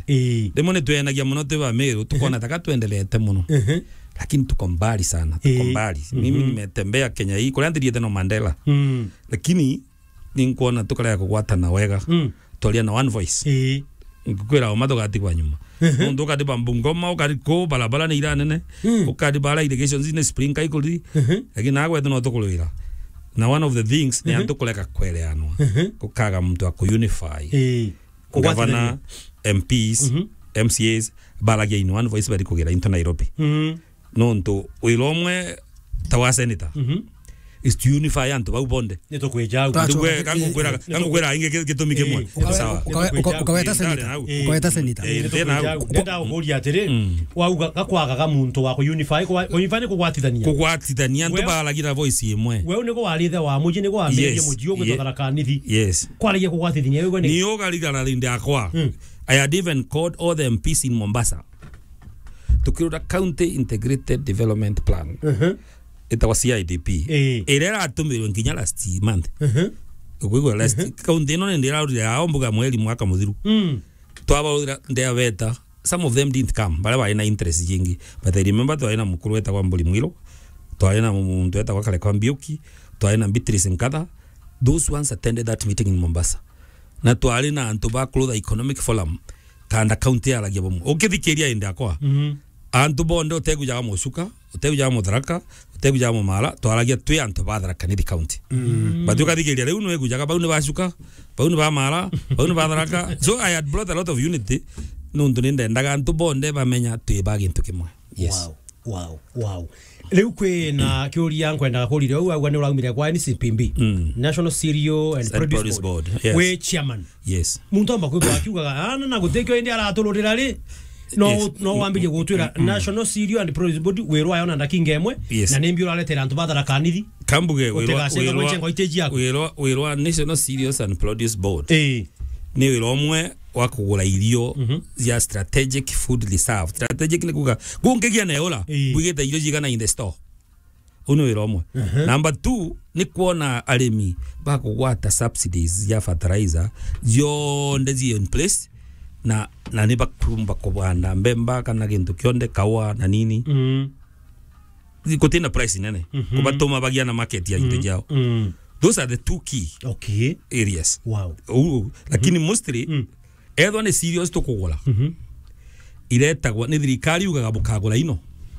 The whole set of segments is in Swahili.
tuendelete demone tuenagia muno twa Meru tukona taka tuendelete muno lakini tuko mbali sana tuko mbali mimi nimetembea Kenya hii kule ndiye tena Mandela lakini ninkuona tukalea kugwatana wega tolia na one voice kwera omato gati kwa nyuma ndo kati bambungoma ukati ko balabala ni iranene ukati bala irrigation zine spring kaikuli lakini nagwe tuno tukulira na one of the things ni antukuleka kweleano kukaga mtu ako unify governor MPs MCAs balagia in one voice bari kugira into Nairobi nonto wilomwe tawa senator is to unify antu baubonde neto kweja ndwe kangukwera inge gitumike mwe sawa ukaweta senator ndenda uhoria atere wauga gakwaga muntu wa ku unify kugwatithania ntu balagira voice imwe wewe niko walithe wa muji niko amerie muji ogutara kanithi yes kwaragia kugwatithania wewe ni yogarigana linde akwa I had even called all the MPs in Mombasa to create a county integrated development plan it was CIDP era atumiro nginya last month kwego last county no ndira aombuga mweli mwaka muthiru twaba ndia beta some of them didn't come bale ba ina interest jingi but I remember twaina mukuru weta kwa Mbuli Mwiro twaina muntu weta kwa kale kwa Mbiuki twaina Beatrice Nkatha those ones attended that meeting in Mombasa na twali na antu ba close economic forum kanda county ya lagia bomu okithikeria inde akwa antu bonde otegujaga mucuka otegujaga mutharaka otegujaga mumala twaragia twi antu batharaka ni county batuka thigeria riu no egujaga bau ni bacuka bau ni bamala bau ni batharaka so I had brought a lot of unity nundu nindendaga antu bonde bamenya twi bagintu kimwe yes wow riu kwina kiuria nkwenda kurire au agwa ni uraumire kwa NCPB National Cereal and Produce Board yes. we chairman yes muntu amba kwigwa akiugaga ana na gutekyo indi aratururira ri no wambije gutwira National Cereal and Produce Board wirwa yona ndakingemwe na nimbi uraletera antu bathara kanithi kambuge wirwa National Cereal and Produce Board ni wiromwe wakugura irio ya strategic food reserve strategic ni kuga gungegia na yola bugeta irio jigana in the store uno wiromwe number 2 ni kuona arimi bakugwata subsidies ya fertilizer yonde zi in place na ni bakumba kubanda mbemba kana gintu kionde kawa na nini zikotina price nene kubatoma bagia na market ya into jao those are the two key areas wow lakini mostly edwa ni serious to kugula iretagwa ni thirikari ugaga bukagula ino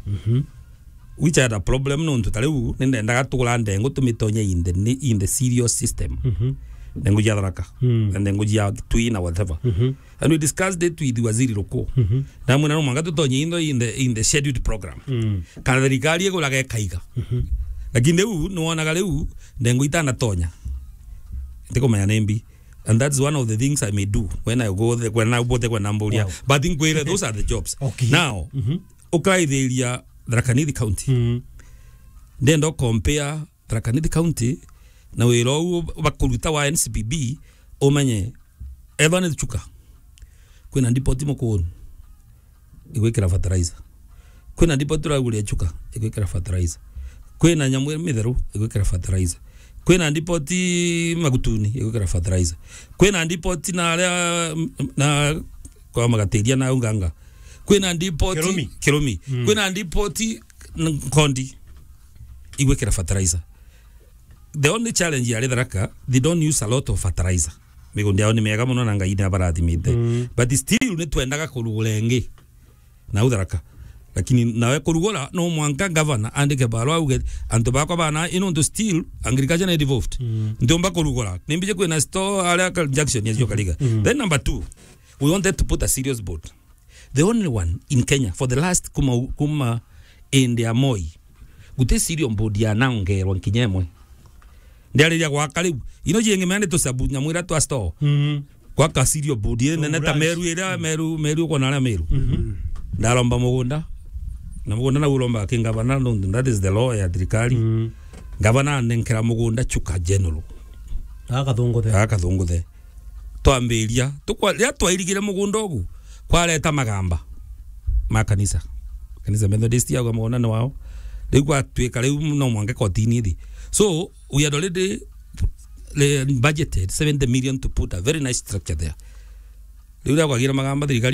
which had a problem no ntutariu ndendaga tugula ndengo tumitonye in the serious system ndengo jatharaka ndengo jia twina whatever and we discussed it with waziri Roko na mwana mwanga tutonye indo in the scheduled program kana thirikari egulaga ekaiga lakini leo nuonaga leo ndengo itana tonya ndiko manya nembi. And that's one of the things I may do when I go there, when I go there, when I'm bored. But in Kwele, those are the jobs. Now, okay, the area Tharaka Nithi County. Then do compare Tharaka Nithi County. Now we all bakuruta wa NCPB. Omanye, Evan Chuka. Kwena ndipo timo kuonu. Igwekera fertilizer. Kwena ndipo turagule chuka. Igwekera fertilizer. Kwena nyamwe mitheru. Igwekera fertilizer. Kwena ndipoti magutuni igukira fertilizer kwena ndipoti na kwa magateria na unganga kwena ndipoti kiromi kwena ndipoti kondi igukira fertilizer the only challenge ya Tharaka they don't use a lot of fertilizer migundi yao ni mega muno nanga ina barati mite but still ne twendaga kurugulenge na Tharaka lakini nawe kurugula no mwanka governor andike barua uge anto bako bana ino still agriculture na devolved ndomba kurugula nimbije kwena store ala junction ya kaliga then number 2 we wanted to put a serious board the only one in Kenya for the last kuma in the Moi gute serious board ya nangerwa kinyemwe ndialeria kwa kali ino jenge mane to sabu nyamwira to store kwa ka serious board ne ta meru ira meru kona na meru ndaromba mugunda na mugunda na ulomba kingavana no that is the law ya trikali gavana nenkera mugunda chuka general akathunguthe twambiria tukwa twairigire mugunda ogu kwareta magamba ma kanisa Methodist ya mugunda na wao riu kwa twika riu no mwange kotini thi so we had already budgeted 70 million to put a very nice structure there riu kwa gira magamba trikali